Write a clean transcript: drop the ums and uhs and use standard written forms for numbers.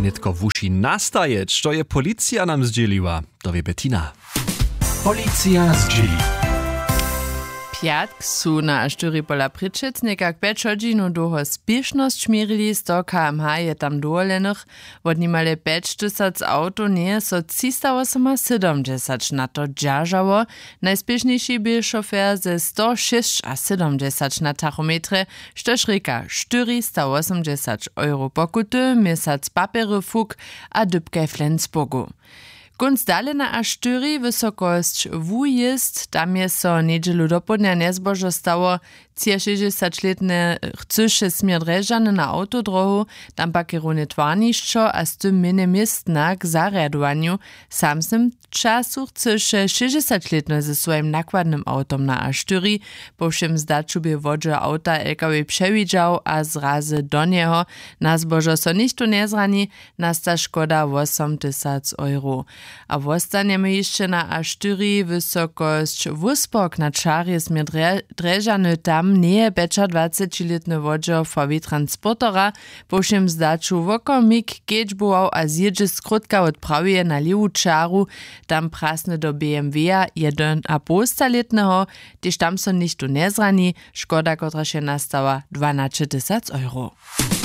netko wuši nastaje, što je policija nam zdzieliła. To wie Bettina. Policja zdzieli. Piatk su na Aštyri pola Pritschec nekak 5 hodźinu długo spieszność šmierili, 100 km/h je tam dovolenych, od nimale 5000 auto nie so 370 na to dżarzało. Najspieszniejszy był szofer ze 176 na tachometrze, štož reka 480 euro pokuty, miesiąc papiery fuk a dybke Flensburgu. Kunst dale na Aštyri wysokość wujist, tam je so niedzielu dopodnia nezbožo stało 60-letne chcyše smjerdrežane na autodrohu, tam pak je rune tvarnišćo, a z tym mene mistna k zarjadovanju. Samsem času chcyše 60-letne ze svojim nakładnym autom na Aštyri, po všem zdaču by vodža auta LKW převidžał, a zrazy do nieho na zbožo so nichto nezrani, nasta škoda 8000 euro. A wostanjemy jeszcze na Aštyri wysokość wuspok na czarje smjerdrežane tam nie becza 20-letny wodzio fowi transportora, po všem zdaču wokomik kedźbował, a zjedzie skrótka odprawuje na liwu czaru, tam prasne do BMW-a 1,5-letnego, tyż tam so nichto nezrani, szkoda, kotra się nastała 12 000 euro.